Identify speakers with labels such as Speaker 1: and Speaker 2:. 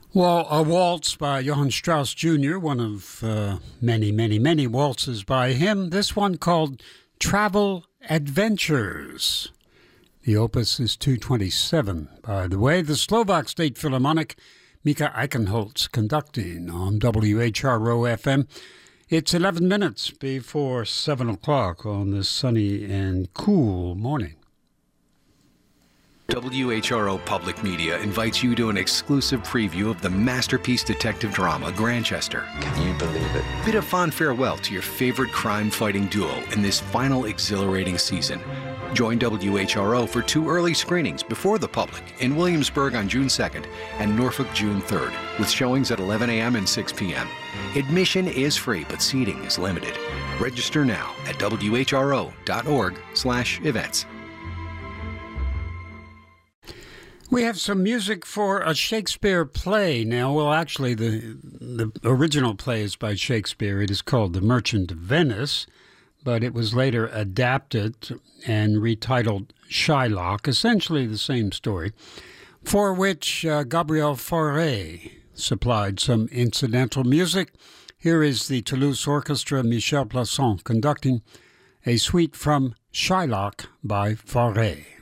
Speaker 1: Well, a waltz by Johann Strauss Jr., one of many waltzes by him. This one called Travel Adventures. The opus is 227, by the way. The Slovak State Philharmonic, Mika Eichenholz conducting on WHRO-FM. It's 11 minutes before 7 o'clock on this sunny and cool morning.
Speaker 2: WHRO Public Media invites you to an exclusive preview of the masterpiece detective drama, Grantchester.
Speaker 3: Can you believe it?
Speaker 2: Bid a fond farewell to your favorite crime-fighting duo in this final exhilarating season. Join WHRO for 2 early screenings before the public in Williamsburg on June 2nd and Norfolk June 3rd, with showings at 11 a.m. and 6 p.m. Admission is free, but seating is limited. Register now at whro.org/events.
Speaker 1: We have some music for a Shakespeare play now. Well, actually, the original play is by Shakespeare. It is called The Merchant of Venice, but it was later adapted and retitled Shylock, essentially the same story, for which Gabriel Fauré supplied some incidental music. Here is the Toulouse Orchestra, Michel Plasson conducting a suite from Shylock by Fauré.